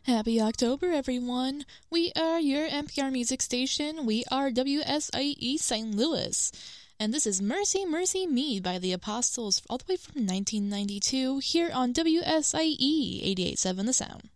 Happy October, everyone. We are your NPR music station. We are WSIE St. Louis. And this is Mercy, Mercy Me by the Apostles, all the way from 1992, here on WSIE 88.7 The Sound.